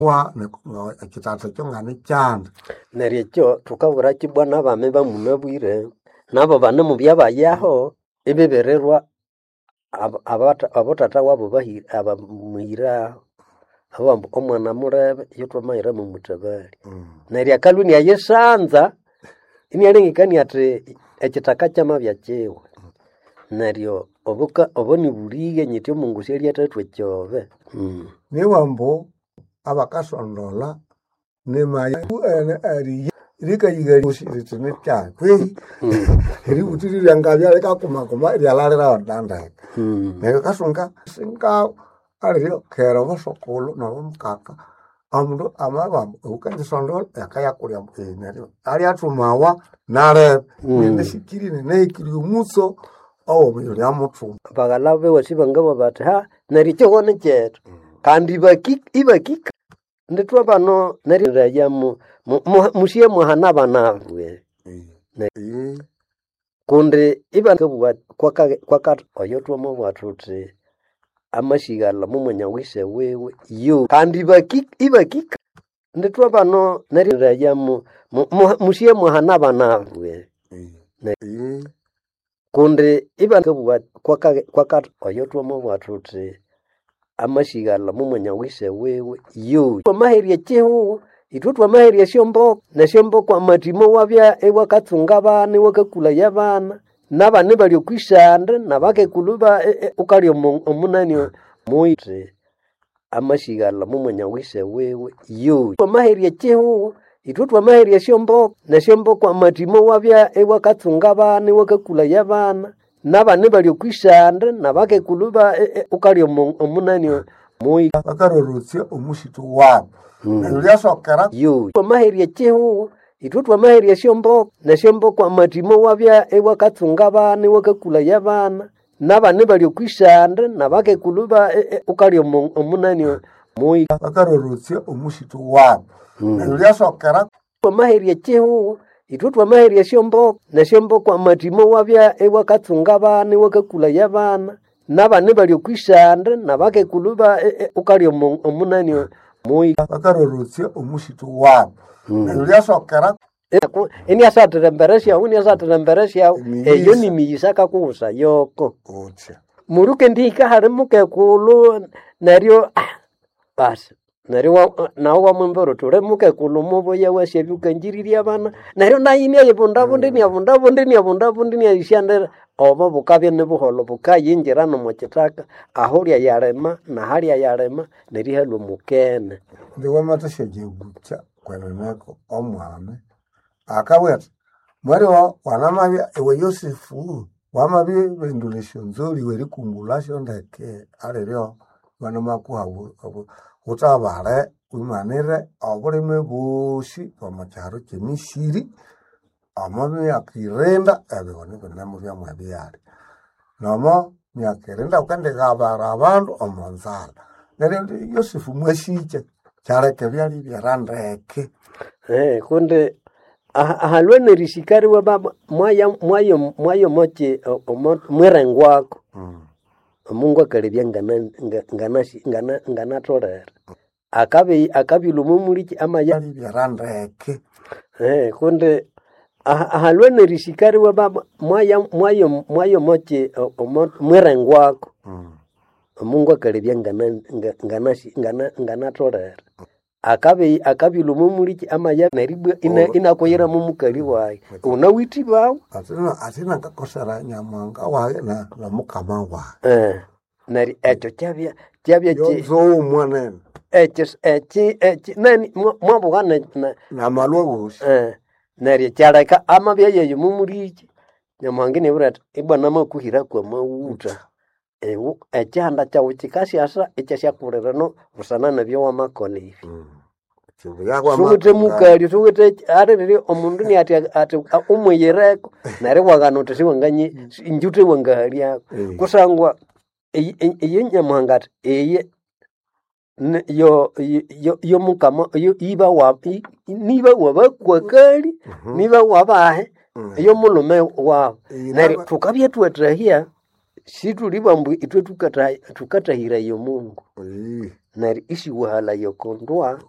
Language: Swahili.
wa ekitata kyongane cyane neryo tukabura kibwana bame bamunabwire nabo bane mu byabayaho ebebererwa abotata wabo bahira abamuhira abambu omwana murebe yotwamayira mu mutabali neryo akaluni ayesanza inyalengekani ati ekitaka kyamabya kyewe neryo oboni bulige nyityo Mungu syali atatwe kyobe niwambo abakasondola nemaya ari rikayigari usitine kya kwe ri utirira ngabya lekakumakoma ryalalera ndanda neryo kasunga singa ariyo kera basokolo nabamkaka amundu amabambo ukandisondola yakayakurya neryo ali atumawa nare nishikiri nekiri umuso awo byo yamutu bagalabe wasibangabo bati ha neryo cyone cyetu kandi ibakika nditwa bano neryo yamu mushiye muhana banabwe kundi ibakabwa kwaka oyotwa mu bwatuti amashigala mumenya wise wewe yo kandi ibakika nditwa bano neryo yamu mushiye muhana banabwe kundi ibakabwa kwaka oyotwa mu bwatuti amashigala mumenya wise wewe yo maheria chehu itutwa maheria shombo na shombo kwa matimo wabya ewakatsunga bana wakakula yabana nabane bali kwishanda nabake kuluba ukali omunani moite amashigala mumenya wise wewe yo maheria chehu itutwa maheria shombo na shombo kwa matimo wabya ewakatsunga bana wakakula yabana nabane bali kwishanda nabake kuluba ukali omunani moi akarorotse omushito wabo nlyasokera yo maheria chehu itutwa maheria shombo na shombo kwa matimo wabya ewakatsunga bana wakakula yabana nabane bali kwishanda nabake kuluba ukali omunani moi akarorotse omushito wabo nlyasokera maheria chehu itutwa maheria shombo na shombo kwa matimo wabya ewakatsunga bana wakakula yabana nabane bali kwishanda nabake kuluba ukali omunani moi akarorotse omushito wabo nlyasokera eni asatiremberesya eyo ni miyisaka kusa yoko muruke ndika hali mukekulu neryo basi neryo nawo wamwembero tule mukekulu mubo yawasya byukanjiriria bana neryo nayini abundabundini ayishandera obo bukabya nebuholo bukayinjira nomukitaka ahulya yalema na halya yalema neryo halo mukene ndiwamatasya jegutya kweneneko omwame akaweta mwari wanamabya ewe Yosefu wamabye bendulesyo nzoli werikumbulashyo ndeke aliryo banamakuha utabare wimanire obulime bushi omukyaro kyemisiri myaka 2 ebibone binemu byamwabyali nomo myaka 2 ukandikabara abandu omonzala neryo Yosefu mwashiche kyareke byali byarandeke kundi ahalwene rishikari wa baba mwayo moche mwerengwako Mungu akalibya ngana tolera akabi lumumuliki ama yali byarandeke kundi ahalwene rishikari wa baba mwayo moche mwerengwako Mungu akalibya ngana tolera akabi lumumuliki ama ya neribwa inakoyera mumukali wayi unawiti bawo atina kakosera nyamanga waye na mukama waye nari echo cyabya zo umwanene nani mwabugana na malwego nari cyareka amabya yeyo mumuliki nyamanga ne burata ibwana makuhira kwa mawuta ekyanda kyawu kikasiasa ekyasyakulira no busana nabyo wamakoni sugute mukali sugute arere omundu ni ati umuyireko nari wagana utasiwanganye njute wangali yako kusangwa iyo nyamangati eye yo mukama iba wapi niba wabakwakali niba wabahe yo mulume wabo nari tukabye tuwatrahia situlibambu itwe tukatahira yo Mungu nari ishi wahala yokondwa